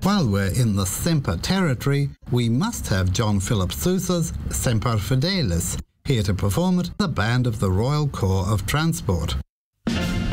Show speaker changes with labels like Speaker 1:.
Speaker 1: While we're in the Semper territory, we must have John Philip Sousa's Semper Fidelis, here to perform it, the band of the Royal Corps of Transport.